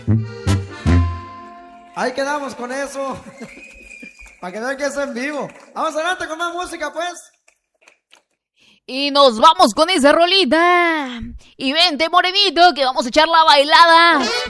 Ahí quedamos con eso. Para que vean que es en vivo. Vamos adelante con más música, pues. Y nos vamos con esa rolita. Y vente, morenito, que vamos a echar la bailada.